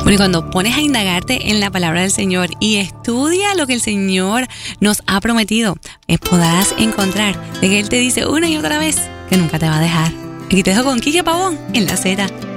Bueno, y cuando pones a indagarte en la palabra del Señor y estudia lo que el Señor nos ha prometido, podrás encontrar de que Él te dice una y otra vez que nunca te va a dejar. Aquí te dejo con Quique Pavón en La Z.